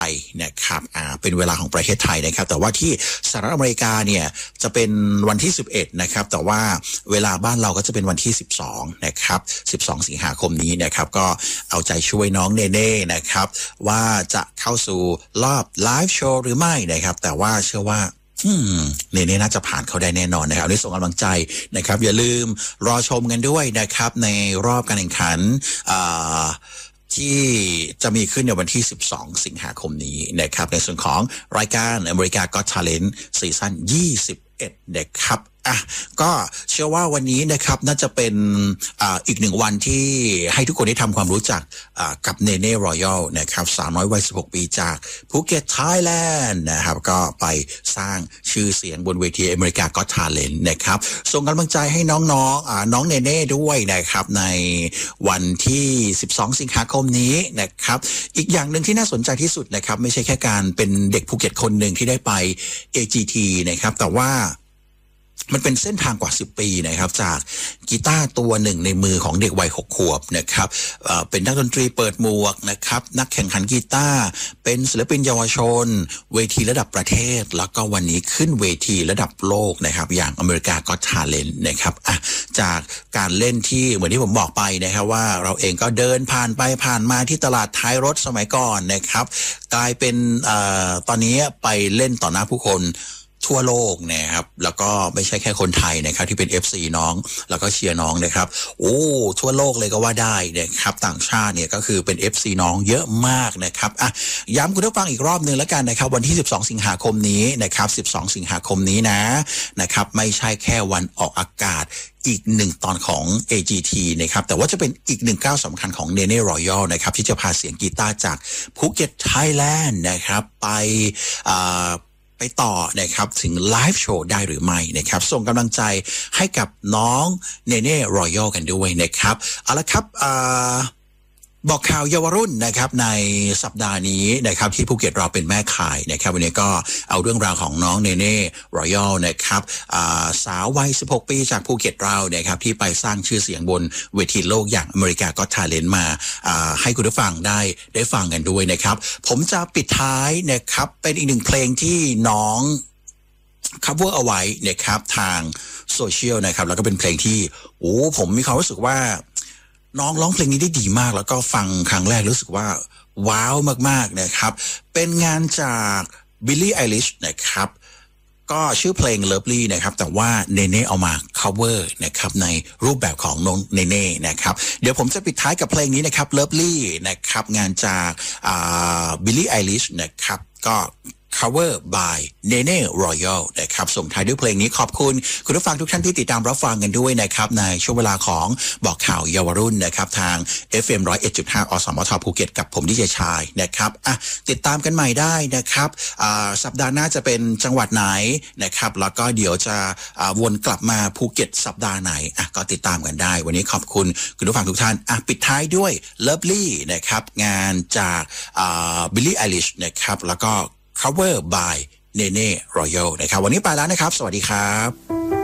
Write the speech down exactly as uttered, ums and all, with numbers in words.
ไทยนะครับอ่าเป็นเวลาของประเทศไทยนะครับแต่ว่าที่สหรัฐอเมริกาเนี่ยจะเป็นวันที่สิบเอ็ดนะครับแต่ว่าเวลาบ้านเราก็จะเป็นวันที่สิบสองนะครับสิบสองสิงหาคมนี้นะครับก็เอาใจช่วยน้องเนเน่นะครับว่าจะเข้าสู่รอบไลฟ์โชว์หรือไม่นะครับแต่ว่าเชื่อว่าอืมเนเน่น่าจะผ่านเขาได้แน่นอนนะครับได้ส่งกำลังใจนะครับอย่าลืมรอชมกันด้วยนะครับในรอบการแข่งขันอ่าที่จะมีขึ้นในวันที่สิบสองสิงหาคมนี้นะครับในส่วนของรายการ America Got Talent ซีซั่นยี่สิบเอ็ดนะครับอ่ะก็เชื่อว่าวันนี้นะครับน่าจะเป็นอ่าอีกหนึ่งวันที่ให้ทุกคนได้ทำความรู้จักอ่ากับเนเน่รอยัลนะครับสาวน้อยวัยสิบหกปีจากภูเก็ตไทยแลนด์นะครับก็ไปสร้างชื่อเสียงบนเวที America Got Talent นะครับส่งกำลังใจให้น้องๆอ่าน้องเนเน่ด้วยนะครับในวันที่สิบสองสิงหาคมนี้นะครับอีกอย่างหนึ่งที่น่าสนใจที่สุดนะครับไม่ใช่แค่การเป็นเด็กภูเก็ตคนหนึ่งที่ได้ไป เอ จี ที นะครับแต่ว่ามันเป็นเส้นทางกว่าสิบปีนะครับจากกีตาร์ตัวหนึ่งในมือของเด็กวัยหกขวบนะครับเอ่อเป็นนักดนตรีเปิดหมวกนะครับนักแข่งขันกีตาร์เป็นศิลปินเยาวชนเวทีระดับประเทศแล้วก็วันนี้ขึ้นเวทีระดับโลกนะครับอย่าง America Got Talent นะครับอ่ะจากการเล่นที่เหมือนที่ผมบอกไปนะครับว่าเราเองก็เดินผ่านไปผ่านมาที่ตลาดท้ายรถสมัยก่อนนะครับกลายเป็นเอ่อตอนนี้ไปเล่นต่อหน้าผู้คนทั่วโลกนะครับแล้วก็ไม่ใช่แค่คนไทยนะครับที่เป็น เอฟ ซี น้องแล้วก็เชียร์น้องนะครับโอ้ทั่วโลกเลยก็ว่าได้นะครับต่างชาติเนี่ยก็คือเป็น เอฟ ซี น้องเยอะมากนะครับอ่ะย้ำคุณผู้ฟังอีกรอบนึงแล้วกันนะครับวันที่สิบสองสิงหาคมนี้นะครับสิบสองสิงหาคมนี้นะนะครับไม่ใช่แค่วันออกอากาศอีกหนึ่งตอนของ เอ จี ที นะครับแต่ว่าจะเป็นอีกหนึ่งก้าวสำคัญของเนเน่รอยัลนะครับที่จะพาเสียงกีตาร์จากภูเก็ตไทยแลนด์นะครับไปอ่าไปต่อนะครับถึงไลฟ์โชว์ได้หรือไม่นะครับส่งกำลังใจให้กับน้องเนเน่รอยัลกันด้วยนะครับเอาละครับอ่าบอกข่าวเยาวรุ่นนะครับในสัปดาห์นี้นะครับที่ภูเก็ตเราเป็นแม่ข่ายนะครับวันนี้ก็เอาเรื่องราวของน้องเนเน่รอยัลนะครับสาววัยสิบหกปีจากภูเก็ตเรานะครับที่ไปสร้างชื่อเสียงบนเวทีโลกอย่าง America Got Talent มาให้คุณผู้ฟังได้ได้ฟังกันด้วยนะครับผมจะปิดท้ายนะครับเป็นอีกหนึ่งเพลงที่น้องcover เอาไว้นะครับทางโซเชียลนะครับแล้วก็เป็นเพลงที่โอ้ผมมีความรู้สึกว่าน้องร้องเพลงนี้ได้ดีมากแล้วก็ฟังครั้งแรกรู้สึกว่าว้าวมากๆนะครับเป็นงานจากบิลลี่ไอลิชนะครับก็ชื่อเพลง Lovely นะครับแต่ว่าเนเน่เอามา cover นะครับในรูปแบบของน้องเนเน่นะครับเดี๋ยวผมจะปิดท้ายกับเพลงนี้นะครับ Lovely นะครับงานจากอ่าบิลลี่ไอลิชนะครับก็ cover by เนเน่รอยัลนะครับส่งท้ายด้วยเพลงนี้ขอบคุณคุณผู้ฟังทุกท่านที่ติดตามรับฟังกันด้วยนะครับในช่วงเวลาของบอกข่าวเยาวรุ่นนะครับทาง เอฟ เอ็ม หนึ่งศูนย์เอ็ดจุดห้า อสมทภูเก็ตกับผมดีเจชายนะครับอ่ะติดตามกันใหม่ได้นะครับอ่าสัปดาห์หน้าจะเป็นจังหวัดไหนนะครับแล้วก็เดี๋ยวจะอ่าวนกลับมาภูเก็ตสัปดาห์ไหนอ่ะก็ติดตามกันได้วันนี้ขอบคุณคุณผู้ฟังทุกท่านอ่ะปิดท้ายด้วย Lovely นะครับงานจากอ่า Billie Eilish นะครับแล้วก็cover by เนเน่รอยัลนะครับวันนี้ไปแล้วนะครับสวัสดีครับ